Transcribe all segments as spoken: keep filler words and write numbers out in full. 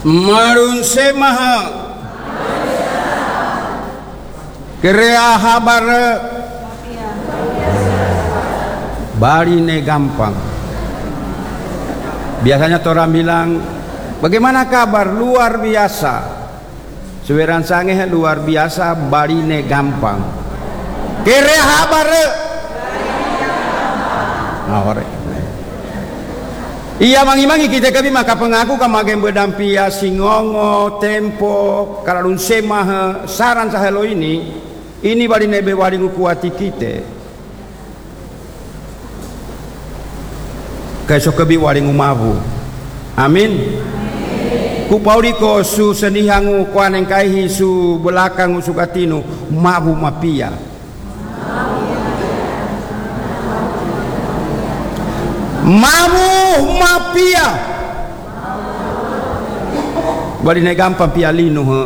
marun semaha kerea habar barine gampang. Biasanya orang bilang, bagaimana kabar? Luar biasa. Suweran sange luar biasa, barine gampang. Kere habar. Aware. Iya mangi-mangi kita kabi maka pengaku kamagen bedampia singongo tempo kalalun semah saran sahelo ini ini barine be waringu kuati kita. Kaisok kebi waringu mabu. Amin. Ku pauriko su senihangu kuaneng kaihi su belakang usukatinu mabu mapia. Mabu mapia. Barine gampang pialinu he.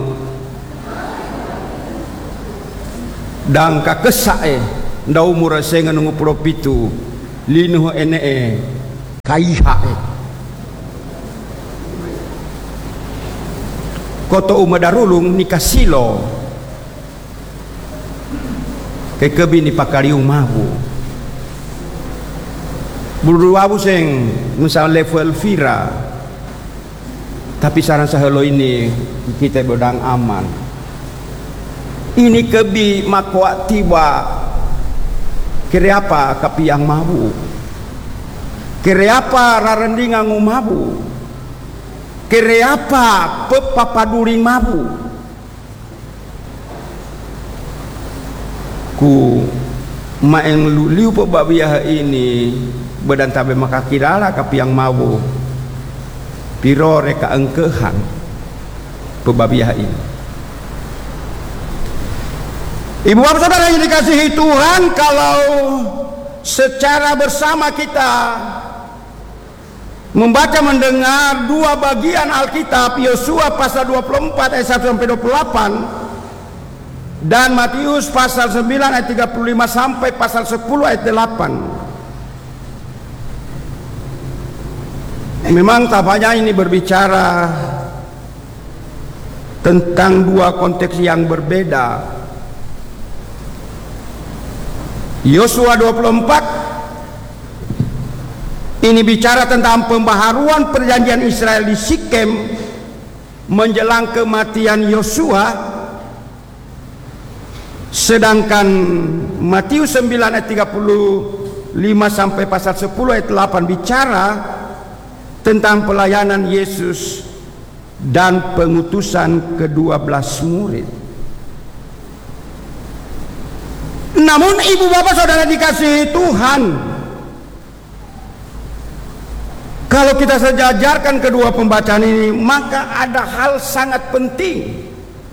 Dan kakesae nda umur senga nungu propitu linu ene e kaihae. Koto umadarulung nikasilo ke kebi ni pakariu mabu bulu wabu seng misal level vira tapi saran sahelo ini kita bedang aman ini kebi makwa tiba kira apa kapiang mabu kira apa rarendingan mabu kere apa pepapaduring mabu ku maeng luliu pebabiah ini badan tabe maka kirala kapiang mabu piro reka engkehan pebabiah ini. Ibu bapak saudara yang dikasihi Tuhan, kalau secara bersama kita membaca mendengar dua bagian Alkitab, Yosua pasal dua puluh empat ayat satu sampai dua puluh delapan dan Matius pasal sembilan ayat tiga puluh lima sampai pasal sepuluh ayat delapan. Memang tampaknya ini berbicara tentang dua konteks yang berbeda. Yosua dua puluh empat ini bicara tentang pembaharuan perjanjian Israel di Sikem menjelang kematian Yosua, sedangkan Matius sembilan ayat tiga puluh lima sampai pasal sepuluh ayat delapan bicara tentang pelayanan Yesus dan pengutusan kedua belas murid. Namun ibu bapak saudara dikasihi Tuhan, kalau kita sejajarkan kedua pembacaan ini, maka ada hal sangat penting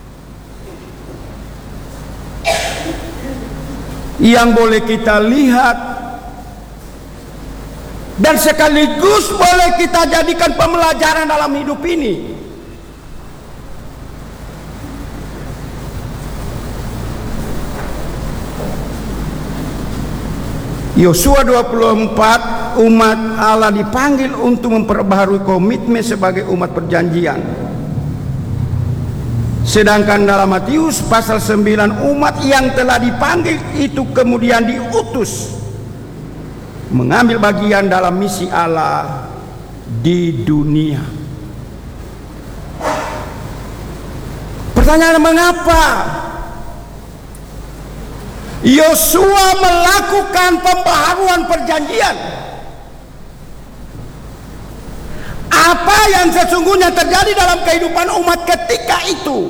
yang boleh kita lihat dan sekaligus boleh kita jadikan pembelajaran dalam hidup ini. Yosua dua puluh empat, umat Allah dipanggil untuk memperbaharui komitmen sebagai umat perjanjian. Sedangkan dalam Matius pasal sembilan, umat yang telah dipanggil itu kemudian diutus mengambil bagian dalam misi Allah di dunia. Pertanyaan, mengapa Yosua melakukan pembaharuan perjanjian? Apa yang sesungguhnya terjadi dalam kehidupan umat ketika itu?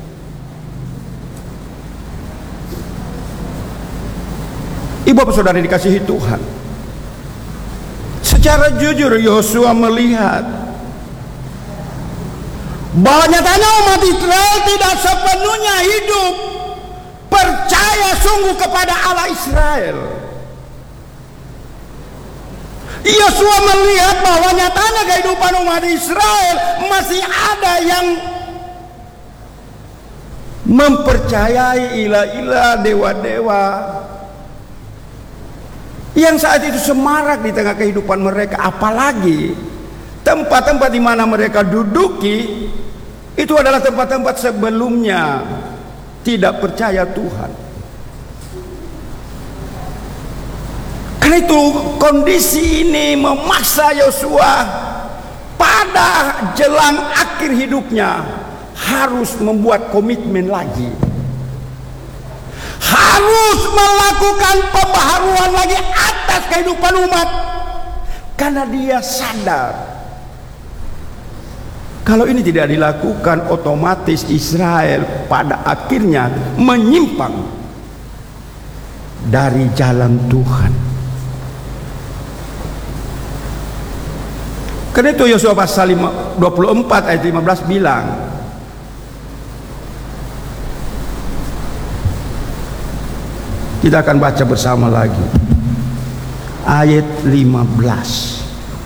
Ibu bapak saudara dikasihi Tuhan, secara jujur Yosua melihat bahwa nyatanya umat Israel tidak sepenuhnya hidup percaya sungguh kepada Allah Israel. Yosua melihat bahwa nyatanya kehidupan umat Israel masih ada yang mempercayai ilah-ilah, dewa-dewa yang saat itu semarak di tengah kehidupan mereka. Apalagi tempat-tempat di mana mereka duduki itu adalah tempat-tempat sebelumnya tidak percaya Tuhan. Karena itu kondisi ini memaksa Yosua pada jelang akhir hidupnya harus membuat komitmen lagi, harus melakukan pembaharuan lagi atas kehidupan umat, karena dia sadar kalau ini tidak dilakukan otomatis Israel pada akhirnya menyimpang dari jalan Tuhan. Karena itu Yosua pasal dua puluh empat ayat lima belas bilang, kita akan baca bersama lagi ayat lima belas.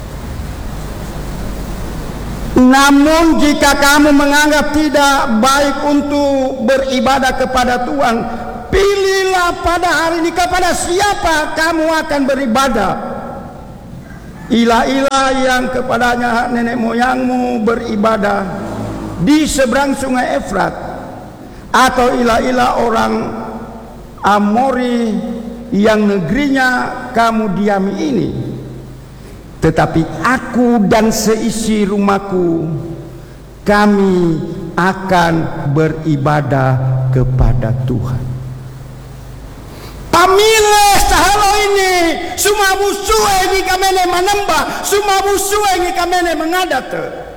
Namun jika kamu menganggap tidak baik untuk beribadah kepada Tuhan, pilihlah pada hari ini kepada siapa kamu akan beribadah. Ilah-ilah yang kepadanya nenek moyangmu beribadah di seberang sungai Efrat, atau ilah-ilah orang Amori yang negerinya kamu diami ini. Tetapi aku dan seisi rumahku, kami akan beribadah kepada Tuhan. Pamilih sahalo ini semua musuh ini kamene menembak, semua musuh ini kamene mengadat.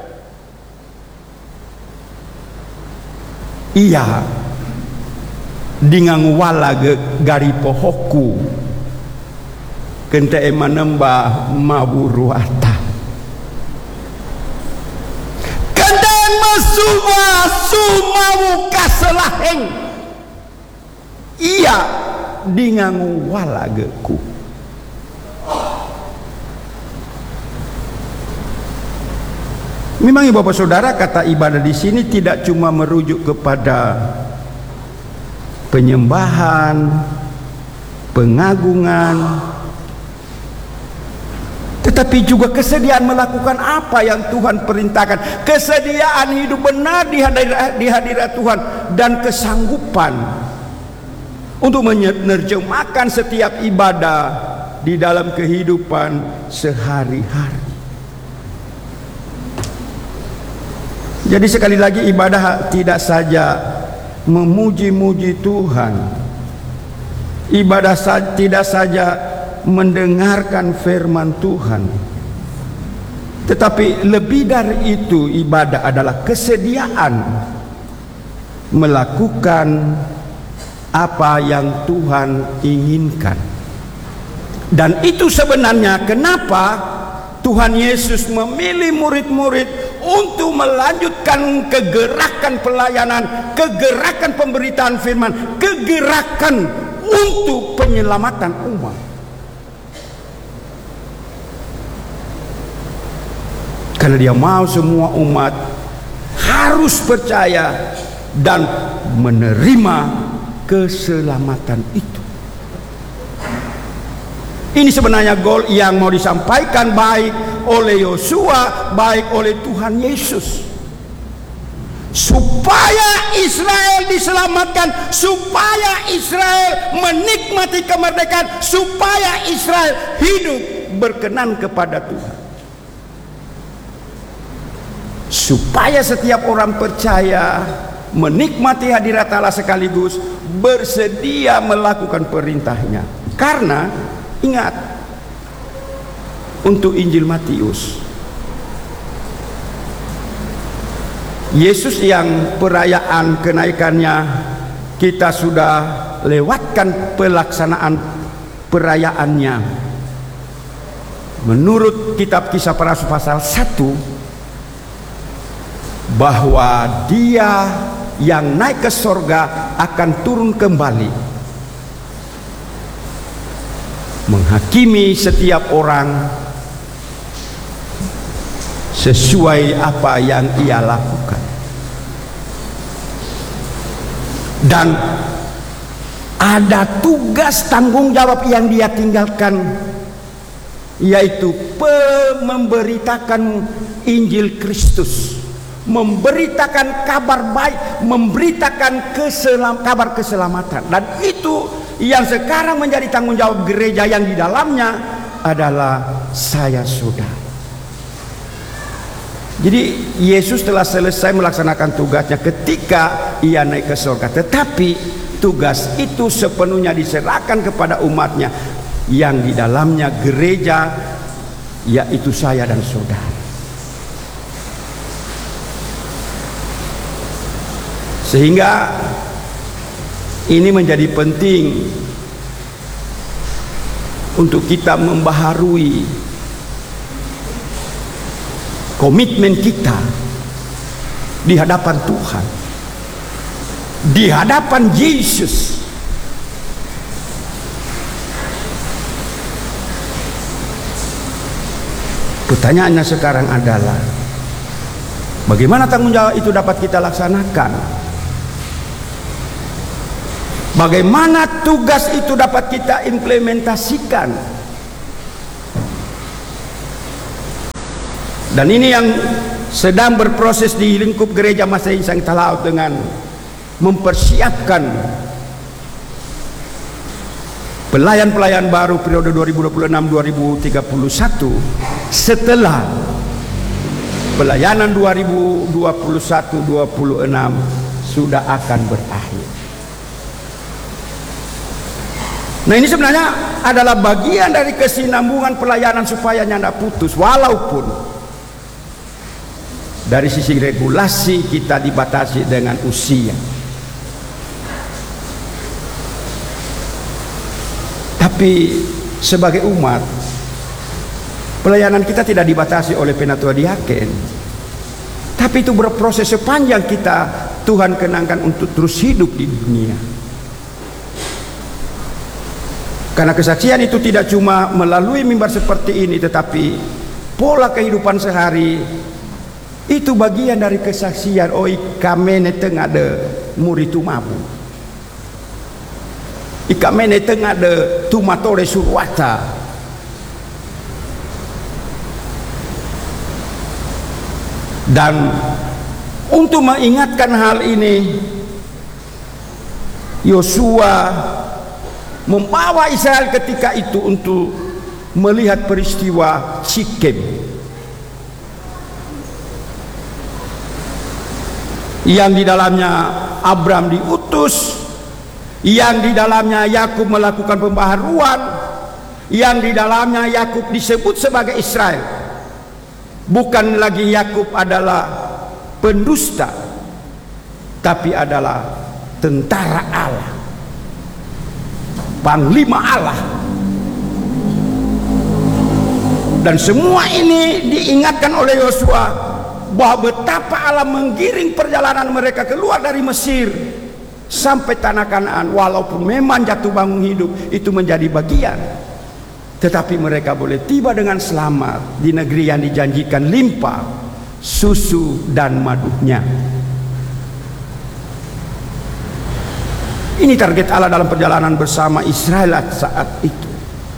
Iya, dengan wala gari pohoku kente menembah maburuata, kente mesuwa sumawu kaselaheng. Iya, dengan wala geku. Memang Bapak Saudara, kata ibadah di sini tidak cuma merujuk kepada penyembahan, pengagungan, tetapi juga kesediaan melakukan apa yang Tuhan perintahkan, kesediaan hidup benar di hadirat, di hadirat Tuhan, dan kesanggupan untuk menerjemahkan setiap ibadah di dalam kehidupan sehari-hari. Jadi sekali lagi, ibadah tidak saja memuji-muji Tuhan, ibadah sa tidak saja mendengarkan firman Tuhan, tetapi lebih dari itu, ibadah adalah kesediaan melakukan apa yang Tuhan inginkan. Dan itu sebenarnya kenapa Tuhan Yesus memilih murid-murid untuk melanjutkan kegerakan pelayanan, kegerakan pemberitaan firman, kegerakan untuk penyelamatan umat. Karena dia mau semua umat harus percaya dan menerima keselamatan itu. Ini sebenarnya goal yang mau disampaikan baik oleh Yosua, baik oleh Tuhan Yesus, supaya Israel diselamatkan, supaya Israel menikmati kemerdekaan, supaya Israel hidup berkenan kepada Tuhan, supaya setiap orang percaya menikmati hadirat Allah sekaligus bersedia melakukan perintahnya. Karena ingat, untuk Injil Matius, Yesus yang perayaan kenaikannya kita sudah lewatkan pelaksanaan perayaannya. Menurut kitab Kisah Para Rasul pasal satu, bahwa dia yang naik ke sorga akan turun kembali menghakimi setiap orang sesuai apa yang ia lakukan. Dan ada tugas tanggung jawab yang dia tinggalkan, yaitu memberitakan Injil Kristus, memberitakan kabar baik, memberitakan keselam, kabar keselamatan. Dan itu yang sekarang menjadi tanggung jawab gereja yang di dalamnya adalah saya saudara. Jadi Yesus telah selesai melaksanakan tugasnya ketika ia naik ke surga. Tetapi tugas itu sepenuhnya diserahkan kepada umatnya yang di dalamnya gereja, yaitu saya dan saudara. Sehingga ini menjadi penting untuk kita membaharui komitmen kita di hadapan Tuhan, di hadapan Yesus. Pertanyaannya sekarang adalah, bagaimana tanggung jawab itu dapat kita laksanakan? Bagaimana tugas itu dapat kita implementasikan? Dan ini yang sedang berproses di lingkup gereja Masehi Sang Talaut dengan mempersiapkan pelayan-pelayan baru periode dua ribu dua puluh enam dua ribu tiga puluh satu setelah pelayanan dua ribu dua puluh satu dua ribu dua puluh enam sudah akan berakhir. Nah, ini sebenarnya adalah bagian dari kesinambungan pelayanan supaya tidak putus, walaupun dari sisi regulasi kita dibatasi dengan usia. Tapi sebagai umat, pelayanan kita tidak dibatasi oleh penatua diaken. Tapi itu berproses sepanjang kita Tuhan kenangkan untuk terus hidup di dunia. Karena kesaksian itu tidak cuma melalui mimbar seperti ini, tetapi pola kehidupan sehari itu bagian dari kesaksian. Oi kamene tengah de muri tumabu, ikamene tengah de tumatore surwata. Dan untuk mengingatkan hal ini, Yosua membawa Israel ketika itu untuk melihat peristiwa Sikem yang di dalamnya Abram diutus, yang di dalamnya Yakub melakukan pembaharuan, yang di dalamnya Yakub disebut sebagai Israel. Bukan lagi Yakub adalah pendusta, tapi adalah tentara Allah, panglima Allah. Dan semua ini diingatkan oleh Yosua bahwa betapa Allah menggiring perjalanan mereka keluar dari Mesir sampai tanah Kanaan. Walaupun memang jatuh bangun hidup itu menjadi bagian, tetapi mereka boleh tiba dengan selamat di negeri yang dijanjikan limpah susu dan madunya. Ini target Allah dalam perjalanan bersama Israel saat itu,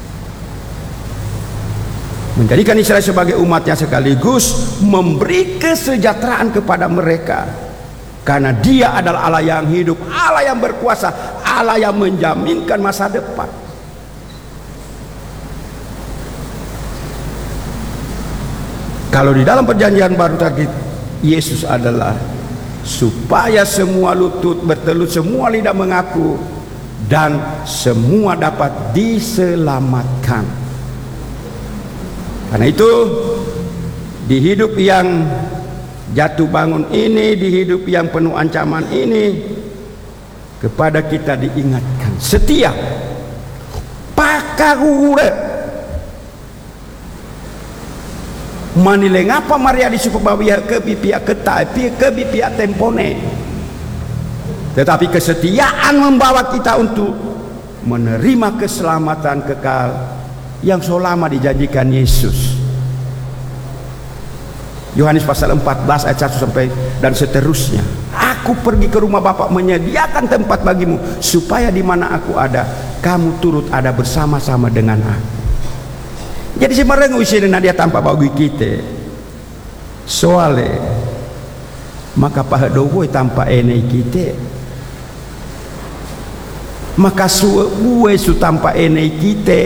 menjadikan Israel sebagai umatnya sekaligus memberi kesejahteraan kepada mereka, karena Dia adalah Allah yang hidup, Allah yang berkuasa, Allah yang menjaminkan masa depan. Kalau di dalam perjanjian baru tadi Yesus adalah supaya semua lutut bertelut, semua lidah mengaku, dan semua dapat diselamatkan. Karena itu di hidup yang jatuh bangun ini, di hidup yang penuh ancaman ini, kepada kita diingatkan setia pakarure manileng apa Maria disupabawia ke pihak ketai ke pihak tempone, tetapi kesetiaan membawa kita untuk menerima keselamatan kekal yang selama dijanjikan Yesus. Yohanes pasal empat belas ayat satu sampai dan seterusnya. Aku pergi ke rumah Bapa menyediakan tempat bagimu, supaya di mana aku ada, kamu turut ada bersama-sama dengan aku. Jadi sebenarnya usia dia tanpa bagi kita soalnya maka pahadowo tanpa enai kita, maka suwe su tanpa enai kita.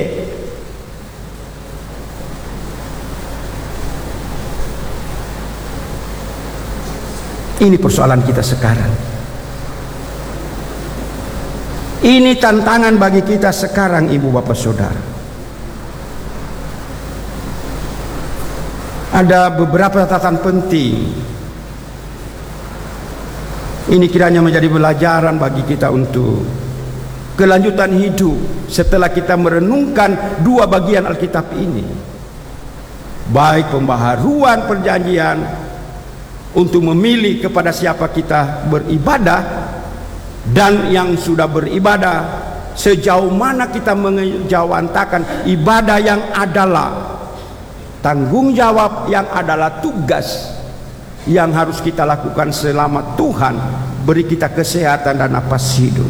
Ini persoalan kita sekarang. Ini tantangan bagi kita sekarang, ibu bapak saudara. Ada beberapa catatan penting. Ini kiranya menjadi pelajaran bagi kita untuk kelanjutan hidup setelah kita merenungkan dua bagian Alkitab ini. Baik pembaharuan perjanjian untuk memilih kepada siapa kita beribadah, dan yang sudah beribadah sejauh mana kita mengejawantakan ibadah yang adalah tanggung jawab, yang adalah tugas yang harus kita lakukan selama Tuhan beri kita kesehatan dan napas hidup.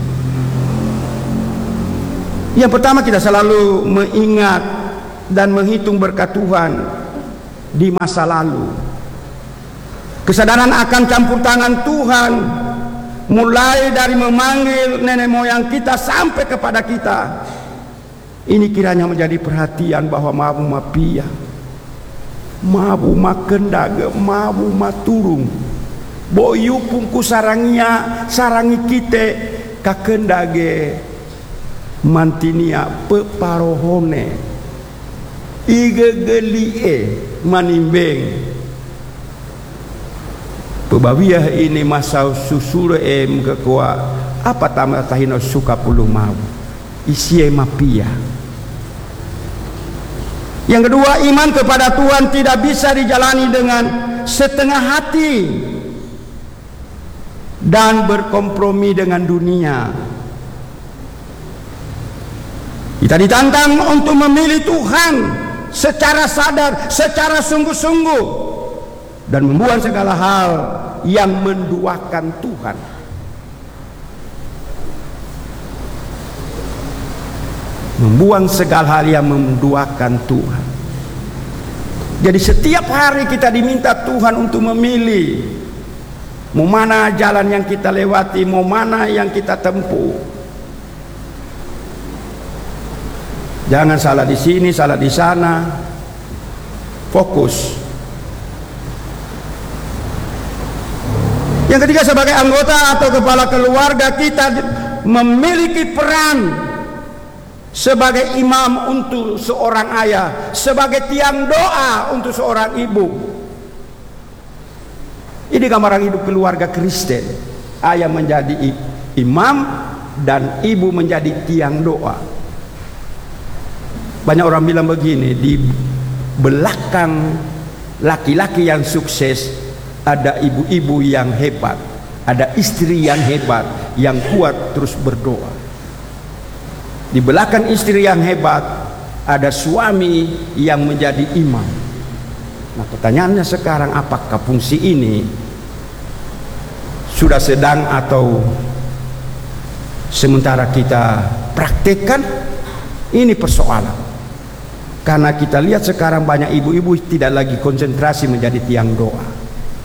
Yang pertama, kita selalu mengingat dan menghitung berkat Tuhan di masa lalu. Kesadaran akan campur tangan Tuhan mulai dari memanggil nenek moyang kita sampai kepada kita. Ini kiranya menjadi perhatian bahwa mabu mapia, mabu makendaga, mabu maturung, boyu pungku sarangia sarangi kite kakendage mantinia peparohone igegelie manimbeng. Pebawiyah ini masa susure em kekua apa tamat tahino suka puluh mau isie mapia. Yang kedua, iman kepada Tuhan tidak bisa dijalani dengan setengah hati dan berkompromi dengan dunia. Kita ditantang untuk memilih Tuhan secara sadar, secara sungguh-sungguh, dan membuang segala hal yang menduakan Tuhan. Membuang segala hal yang menduakan Tuhan. Jadi setiap hari kita diminta Tuhan untuk memilih mau mana jalan yang kita lewati, mau mana yang kita tempuh. Jangan salah di sini, salah di sana. Fokus. Yang ketiga, sebagai anggota atau kepala keluarga, kita memiliki peran sebagai imam untuk seorang ayah, sebagai tiang doa untuk seorang ibu. Ini gambaran hidup keluarga Kristen. Ayah menjadi imam dan ibu menjadi tiang doa. Banyak orang bilang begini, di belakang laki-laki yang sukses ada ibu-ibu yang hebat, ada istri yang hebat, yang kuat terus berdoa. Di belakang istri yang hebat ada suami yang menjadi imam. Nah, pertanyaannya sekarang, apakah fungsi ini sudah sedang atau sementara kita praktekkan? Ini persoalan. Karena kita lihat sekarang banyak ibu-ibu tidak lagi konsentrasi menjadi tiang doa.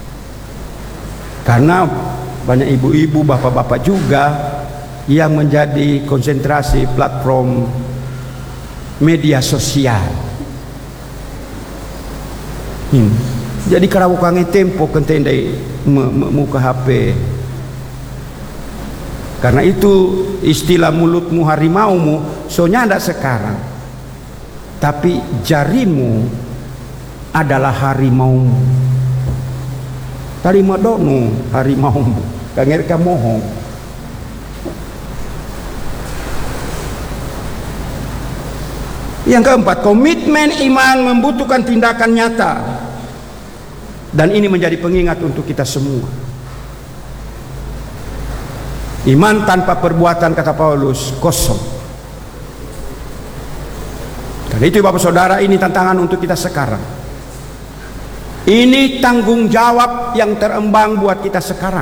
Karena banyak ibu-ibu, bapak-bapak juga yang menjadi konsentrasi platform media sosial. Hmm. Jadi kalau kangen tempo kentendai muka H P. Karena itu istilah mulutmu harimaumu soalnya ada sekarang. Tapi jarimu adalah harimaumu. Tadi madono harimaumu, kanger kamohong. Yang keempat, komitmen iman membutuhkan tindakan nyata, dan ini menjadi pengingat untuk kita semua. Iman tanpa perbuatan, kata Paulus, kosong. Karena itu Bapak Saudara, ini tantangan untuk kita sekarang. Ini tanggung jawab yang terembang buat kita sekarang,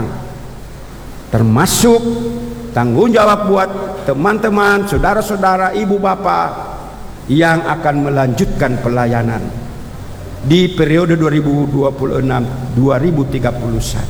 termasuk tanggung jawab buat teman-teman, saudara-saudara, ibu bapak yang akan melanjutkan pelayanan di periode dua ribu dua puluh enam sampai dua ribu tiga puluh satu.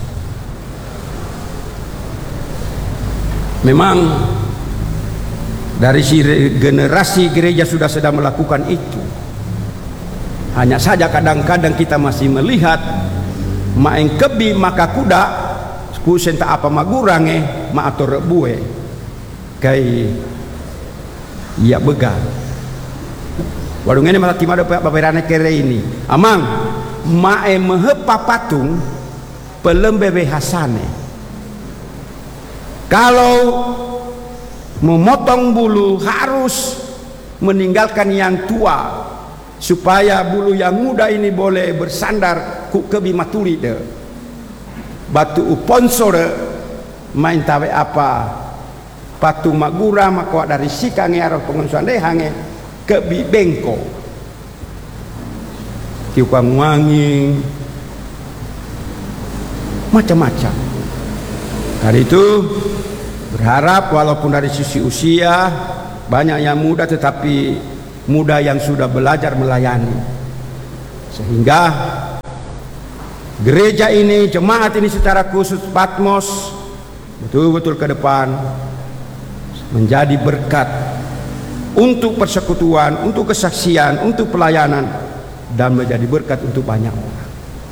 Memang dari si generasi gereja sudah sedang melakukan itu. Hanya saja kadang-kadang kita masih melihat maeng kebi maka kuda kusen tak apa magurange ma atur rebue kai ya begal. Waduh ini malah timada baberane kere ini. Amang mae mehepa patung pelembebe hasane. Kalau memotong bulu harus meninggalkan yang tua supaya bulu yang muda ini boleh bersandar ku kebi matuli de. Batu uponsore main tawe apa patung magura makwa dari sikange arah pengunsuan dehange kebi bengko tiukang wangi macam-macam. Karena itu berharap walaupun dari sisi usia banyak yang muda, tetapi muda yang sudah belajar melayani, sehingga gereja ini, jemaat ini secara khusus Patmos betul-betul ke depan menjadi berkat untuk persekutuan, untuk kesaksian, untuk pelayanan, dan menjadi berkat untuk banyak orang.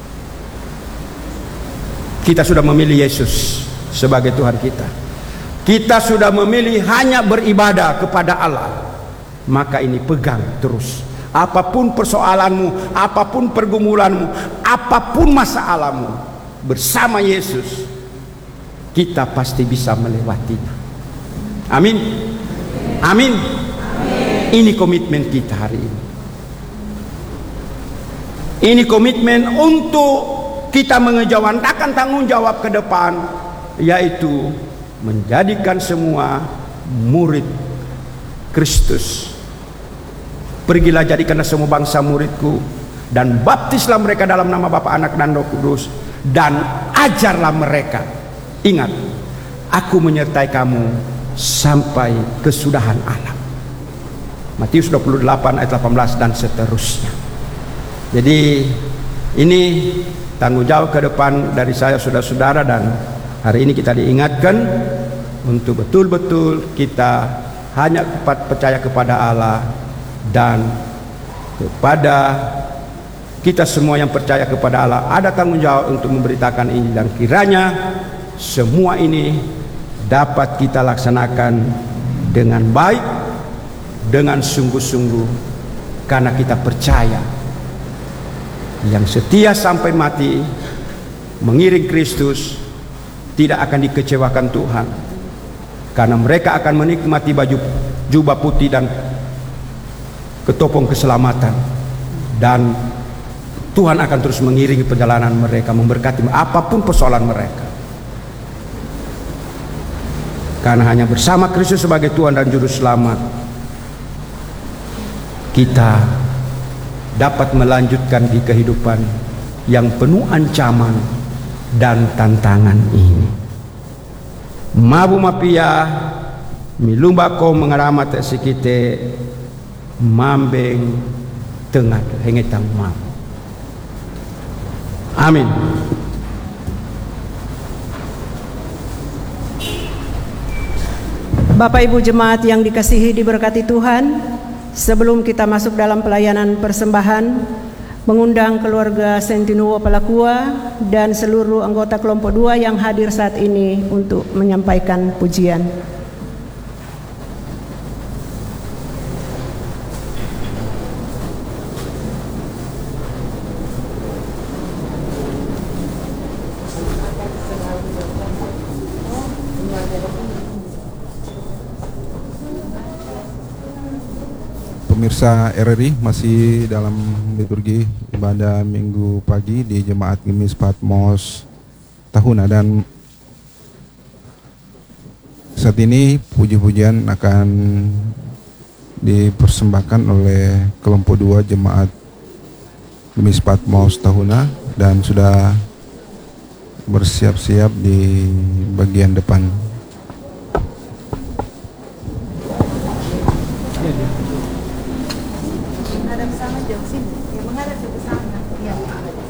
Kita sudah memilih Yesus sebagai Tuhan kita. Kita sudah memilih hanya beribadah kepada Allah. Maka ini pegang terus. Apapun persoalanmu, apapun pergumulanmu, apapun masalahmu, bersama Yesus kita pasti bisa melewatinya. Amin. Amin. Ini komitmen kita hari ini. Ini komitmen untuk kita mengejawantakan tanggung jawab ke depan, yaitu menjadikan semua murid Kristus. Pergilah jadikanlah semua bangsa muridku, dan baptislah mereka dalam nama Bapa, Anak, dan Roh Kudus, dan ajarlah mereka. Ingat, aku menyertai kamu sampai kesudahan alam. Matius dua puluh delapan ayat delapan belas dan seterusnya. Jadi ini tanggung jawab ke depan dari saya, saudara-saudara, dan hari ini kita diingatkan untuk betul-betul kita hanya percaya kepada Allah dan kepada kita semua yang percaya kepada Allah ada tanggung jawab untuk memberitakan Injil, dan kiranya semua ini dapat kita laksanakan dengan baik, dengan sungguh-sungguh, karena kita percaya yang setia sampai mati mengiring Kristus tidak akan dikecewakan Tuhan, karena mereka akan menikmati baju jubah putih dan ketopong keselamatan, dan Tuhan akan terus mengiringi perjalanan mereka, memberkati apapun persoalan mereka, karena hanya bersama Kristus sebagai Tuhan dan Juru Selamat kita dapat melanjutkan di kehidupan yang penuh ancaman dan tantangan ini. Mabu mapia milumba ko mengaramat sikite mambeng tengah hengetang mabu. Amin. Bapak Ibu jemaat yang dikasihi diberkati Tuhan, sebelum kita masuk dalam pelayanan persembahan, mengundang keluarga Sentinuo Palakua dan seluruh anggota kelompok dua yang hadir saat ini untuk menyampaikan pujian. Pemirsa R R I, masih dalam liturgi ibadah minggu pagi di Jemaat Gemis Patmos Tahuna, dan saat ini puji-pujian akan dipersembahkan oleh kelompok dua Jemaat Gemis Patmos Tahuna dan sudah bersiap-siap di bagian depan. menghadap sama jauh sini. Ya menghadap ke sana. Ya.